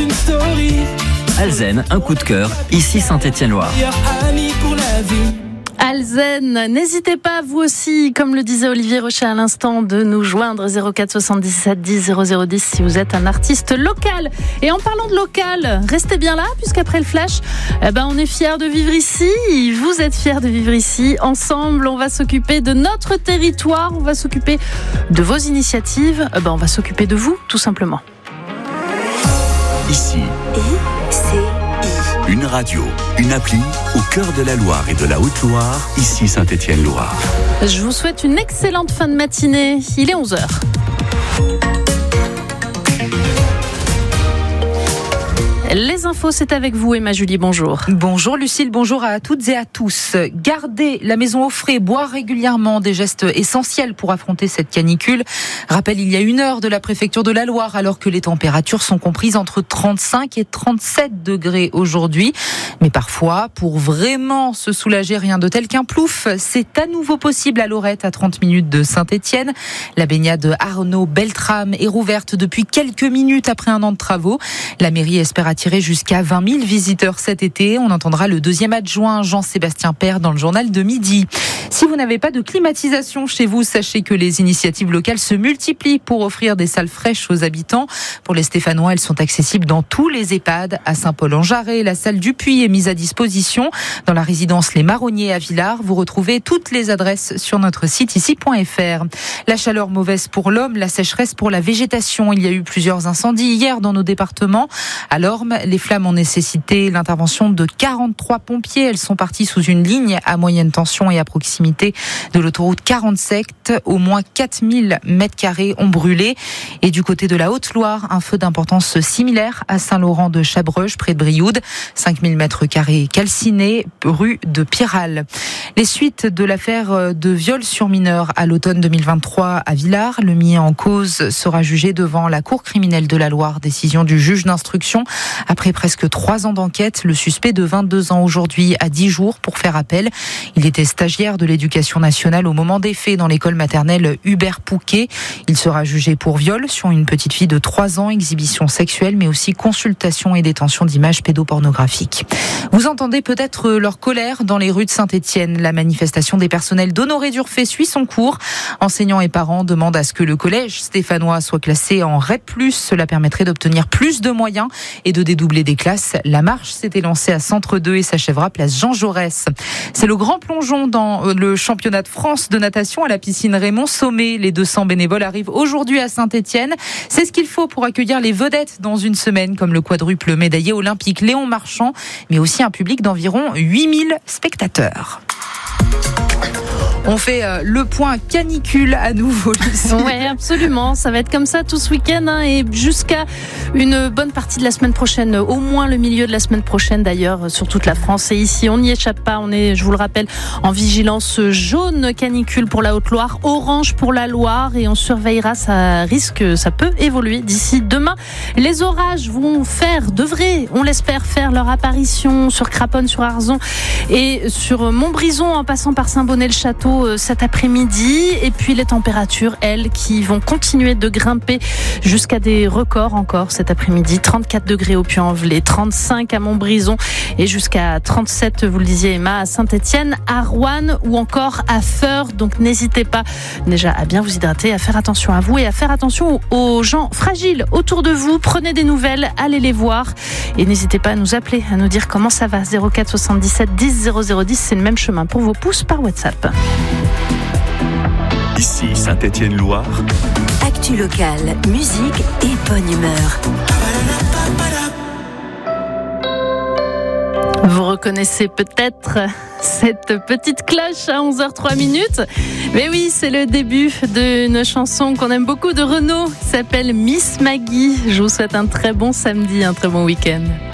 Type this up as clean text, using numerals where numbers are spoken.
une story. Alzen, un coup de cœur, ici Saint-Étienne-Loire. Meilleur ami pour la vie. Alzen, n'hésitez pas vous aussi, comme le disait Olivier Rochet à l'instant, de nous joindre 04 77 10 0010 si vous êtes un artiste local. Et en parlant de local, restez bien là puisqu'après le flash, on est fiers de vivre ici. Vous êtes fiers de vivre ici. Ensemble, on va s'occuper de notre territoire, on va s'occuper de vos initiatives. On va s'occuper de vous, tout simplement. Ici, une radio, une appli au cœur de la Loire et de la Haute-Loire, ici Saint-Étienne-Loire. Je vous souhaite une excellente fin de matinée. Il est 11h. Les infos, c'est avec vous, Emma Julie, bonjour. Bonjour Lucille, bonjour à toutes et à tous. Garder la maison au frais, boire régulièrement, des gestes essentiels pour affronter cette canicule. Rappel il y a 1 heure de la préfecture de la Loire, alors que les températures sont comprises entre 35 et 37 degrés aujourd'hui. Mais parfois, pour vraiment se soulager, rien de tel qu'un plouf. C'est à nouveau possible à Lorette, à 30 minutes de Saint-Étienne. La baignade Arnaud Beltrame est rouverte depuis quelques minutes après 1 an de travaux. La mairie espère attirer jusqu'à 20 000 visiteurs cet été. On entendra le 2e adjoint Jean-Sébastien Père dans le journal de midi. Si vous n'avez pas de climatisation chez vous, sachez que les initiatives locales se multiplient pour offrir des salles fraîches aux habitants. Pour les Stéphanois, elles sont accessibles dans tous les EHPAD. À Saint-Paul-en-Jarret, la salle du Puy est mise à disposition. Dans la résidence Les Marronniers à Villars, vous retrouvez toutes les adresses sur notre site ici.fr. La chaleur mauvaise pour l'homme, la sécheresse pour la végétation. Il y a eu plusieurs incendies hier dans nos départements. À Lorme, les flammes ont nécessité l'intervention de 43 pompiers. Elles sont parties sous une ligne à moyenne tension et à proximité de l'autoroute 47. Au moins 4000 mètres carrés ont brûlé. Et du côté de la Haute-Loire, un feu d'importance similaire à Saint-Laurent-de-Chabreuge, près de Brioude. 5000 mètres carrés calcinés, rue de Piral. Les suites de l'affaire de viol sur mineur à l'automne 2023 à Villars. Le mis en cause sera jugé devant la Cour criminelle de la Loire. Décision du juge d'instruction. Après presque 3 ans d'enquête, le suspect de 22 ans aujourd'hui a 10 jours pour faire appel. Il était stagiaire de l'éducation nationale au moment des faits dans l'école maternelle Hubert Pouquet. Il sera jugé pour viol sur une petite fille de 3 ans, exhibition sexuelle, mais aussi consultation et détention d'images pédopornographiques. Vous entendez peut-être leur colère dans les rues de Saint-Étienne. La manifestation des personnels d'Honoré d'Urfé suit son cours. Enseignants et parents demandent à ce que le collège stéphanois soit classé en REP+. Cela permettrait d'obtenir plus de moyens et de dédoubler des classes. La marche s'était lancée à Centre 2 et s'achèvera place Jean Jaurès. C'est le grand plongeon dans le championnat de France de natation à la piscine Raymond Sommet. Les 200 bénévoles arrivent aujourd'hui à Saint-Étienne. C'est ce qu'il faut pour accueillir les vedettes dans une semaine, comme le quadruple médaillé olympique Léon Marchand, mais aussi un public d'environ 8000 spectateurs. On fait le point canicule à nouveau, Lucie. Oui, absolument. Ça va être comme ça tout ce week-end et jusqu'à une bonne partie de la semaine prochaine, au moins le milieu de la semaine prochaine d'ailleurs, sur toute la France. Et ici, on n'y échappe pas. On est, je vous le rappelle, en vigilance jaune canicule pour la Haute-Loire, orange pour la Loire et on surveillera. Ça peut évoluer d'ici demain. Les orages devraient, on l'espère, faire leur apparition sur Craponne, sur Arzon et sur Montbrison en passant par Saint-Bonnet-le-Château cet après-midi. Et puis les températures, elles, qui vont continuer de grimper jusqu'à des records encore cet après-midi. 34 degrés au Puy-en-Velay, 35 à Montbrison et jusqu'à 37, vous le disiez Emma, à Saint-Étienne, à Roanne ou encore à Feurs. Donc n'hésitez pas déjà à bien vous hydrater, à faire attention à vous et à faire attention aux gens fragiles autour de vous. Prenez des nouvelles, allez les voir et n'hésitez pas à nous appeler, à nous dire comment ça va. 04 77 10 0010, c'est le même chemin pour vos pouces par WhatsApp. Ici Saint-Étienne-Loire. Actu locale, musique et bonne humeur. Vous reconnaissez peut-être cette petite cloche à 11h03. Mais oui, c'est le début d'une chanson qu'on aime beaucoup de Renaud, qui s'appelle Miss Maggie. Je vous souhaite un très bon samedi, un très bon week-end.